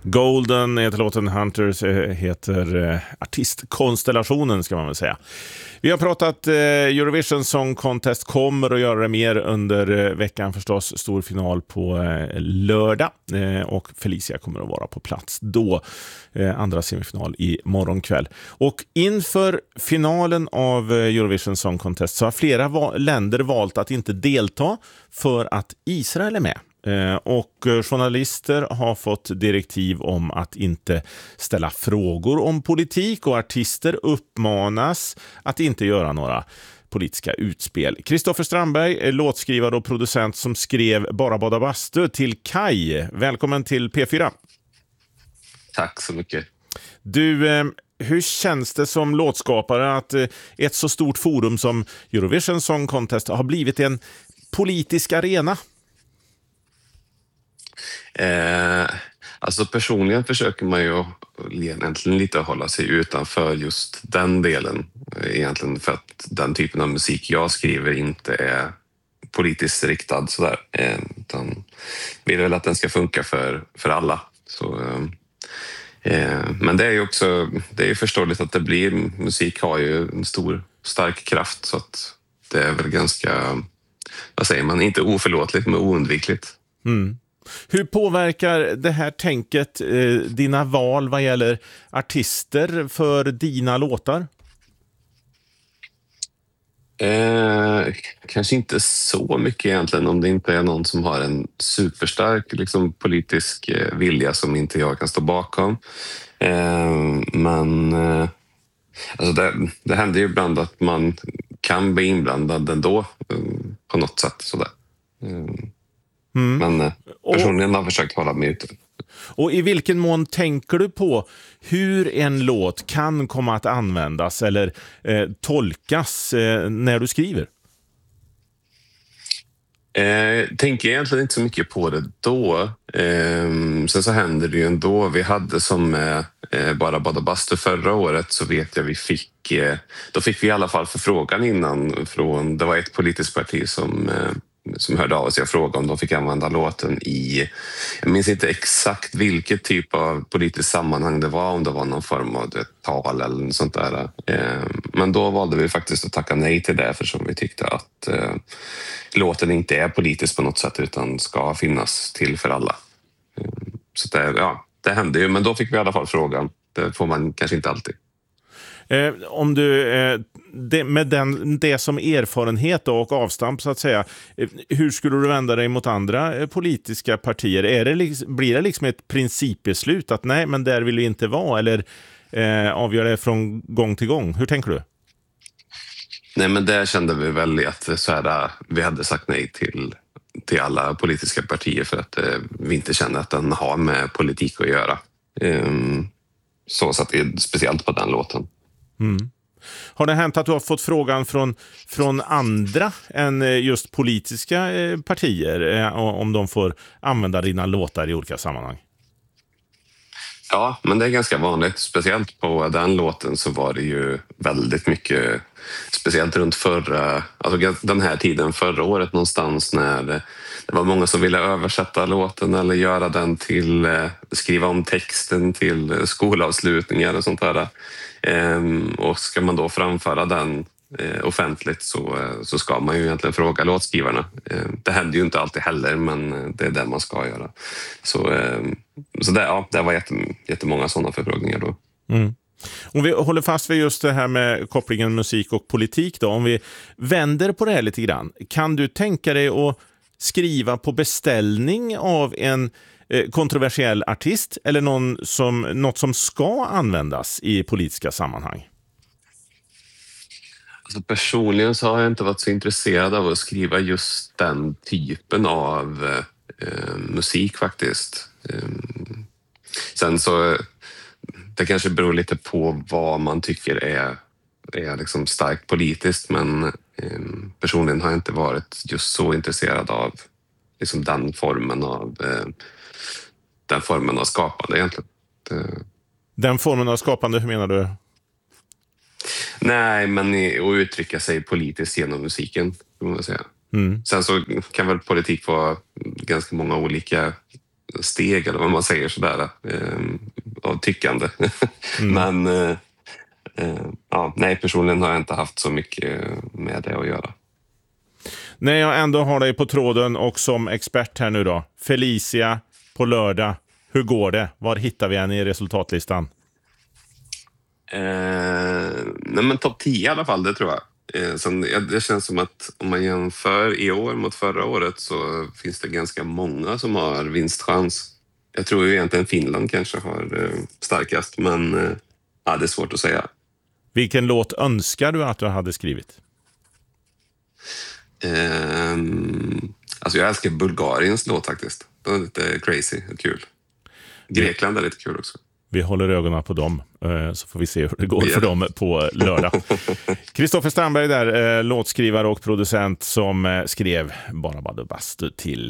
Golden heter låten, Hunters heter artistkonstellationen ska man väl säga. Vi har pratat Eurovision Song Contest, kommer att göra det mer under veckan förstås. Stor final på lördag och Felicia kommer att vara på plats då. Andra semifinal i morgonkväll. Och inför finalen av Eurovision Song Contest så har flera länder valt att inte delta för att Israel är med. Och journalister har fått direktiv om att inte ställa frågor om politik och artister uppmanas att inte göra några politiska utspel. Kristoffer Strandberg är låtskrivare och producent som skrev Bara bada bastu till Kaj. Välkommen till P4. Tack så mycket. Du, hur känns det som låtskapare att ett så stort forum som Eurovision Song Contest har blivit en politisk arena? Alltså personligen försöker man ju egentligen lite hålla sig utanför just den delen. Egentligen för att den typen av musik jag skriver inte är politiskt riktad sådär. Utan vill väl att den ska funka för alla. Så, men det är ju också, det är ju förståeligt att det blir, musik har ju en stark kraft så att det är väl ganska, vad säger man, inte oförlåtligt men oundvikligt. Mm. Hur påverkar det här tänket dina val vad gäller artister för dina låtar? Kanske inte så mycket egentligen om det inte är någon som har en superstark liksom, politisk vilja som inte jag kan stå bakom. Men alltså det händer ju ibland att man kan bli inblandad ändå på något sätt sådär. Men personligen har jag försökt hålla mig ute. Och i vilken mån tänker du på hur en låt kan komma att användas eller tolkas när du skriver? Tänker egentligen inte så mycket på det då. Sen så händer det ju ändå. Vi hade som Bara bada bastu förra året så vet jag då fick vi i alla fall förfrågan innan från, det var ett politiskt parti som hörde av sig och frågade om de fick använda låten i, jag minns inte exakt vilket typ av politiskt sammanhang det var, om det var någon form av tal eller något sånt där. Men då valde vi faktiskt att tacka nej till det eftersom vi tyckte att låten inte är politisk på något sätt utan ska finnas till för alla. Så det hände ju, men då fick vi i alla fall frågan. Det får man kanske inte alltid. Om du med det som erfarenhet och avstamp så att säga, hur skulle du vända dig mot andra politiska partier? Blir det liksom ett principbeslut att nej, men där vill vi inte vara, eller avgör det från gång till gång? Hur tänker du? Nej, men där kände vi väl att vi hade sagt nej till alla politiska partier för att vi inte känner att den har med politik att göra. Så att det är speciellt på den låten. Mm. Har det hänt att du har fått frågan från andra än just politiska partier om de får använda dina låtar i olika sammanhang? Ja, men det är ganska vanligt. Speciellt på den låten så var det ju väldigt mycket, speciellt runt den här tiden förra året någonstans när det var många som ville översätta låten eller göra den till, skriva om texten till skolavslutningar och sånt där. Och ska man då framföra den offentligt så ska man ju egentligen fråga låtskrivarna. Det händer ju inte alltid heller, men det är det man ska göra. Så det var jättemånga sådana förfrågningar då. Mm. Om vi håller fast vid just det här med kopplingen musik och politik då, om vi vänder på det här lite grann, kan du tänka dig att skriva på beställning av en kontroversiell artist eller något som ska användas i politiska sammanhang? Alltså personligen så har jag inte varit så intresserad av att skriva just den typen av musik faktiskt. Sen så det kanske beror lite på vad man tycker är liksom starkt politiskt, men personligen har jag inte varit just så intresserad av liksom den formen av skapande egentligen. Den formen av skapande, hur menar du? Nej, men att uttrycka sig politiskt genom musiken, kan man säga. Sen så kan väl politik vara ganska många olika steg eller vad man säger sådär av tyckande. Men ja, nej, personligen har jag inte haft så mycket med det att göra. När jag ändå har dig på tråden och som expert här nu då, Felicia på lördag, hur går det? Var hittar vi henne i resultatlistan? Nej, men topp 10 i alla fall, det tror jag. Sen, det känns som att om man jämför i år mot förra året så finns det ganska många som har vinstchans. Jag tror ju egentligen Finland kanske har starkast, men ja, det är svårt att säga. Vilken låt önskar du att du hade skrivit? Alltså jag älskar Bulgariens låt faktiskt. Det var lite crazy och kul. Grekland är lite kul också. Vi håller ögonen på dem, så får vi se hur det går för dem på lördag. Kristoffer Strandberg där, låtskrivare och producent som skrev Bara Bastu till